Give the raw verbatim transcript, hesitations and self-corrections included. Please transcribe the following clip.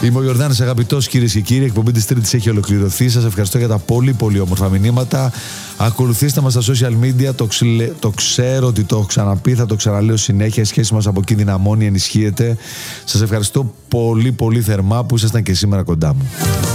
Είμαι ο Ιορδάνης, αγαπητός κυρίες και κύριοι. Η εκπομπή της Τρίτης έχει ολοκληρωθεί. Σας ευχαριστώ για τα πολύ πολύ όμορφα μηνύματα. Ακολουθήστε μας στα social media. Το, ξυλε... το ξέρω ότι το έχω ξαναπεί, θα το ξαναλέω συνέχεια. Η σχέση μας από εκεί δυναμώνει, ενισχύεται. Σας ευχαριστώ πολύ πολύ θερμά που ήσασταν και σήμερα κοντά μου.